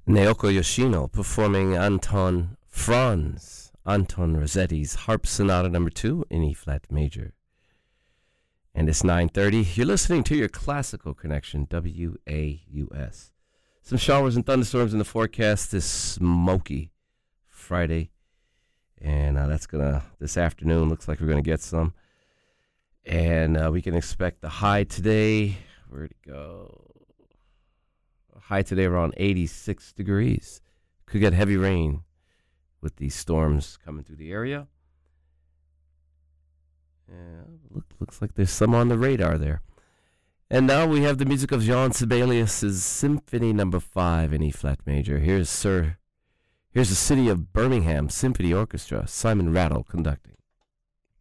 Naoko Yoshino performing Anton Rossetti's Harp Sonata No. 2 in E-flat major. And it's 9:30. You're listening to your Classical Connection, WAUS. Some showers and thunderstorms in the forecast this smoky Friday. And this afternoon, looks like we're going to get some. And we can expect the high today. Where'd it go? High today around 86 degrees. Could get heavy rain with these storms coming through the area. Yeah, looks like there's some on the radar there. And now we have the music of Jean Sibelius' Symphony No. 5 in E-flat major. Here's the City of Birmingham Symphony Orchestra, Simon Rattle conducting.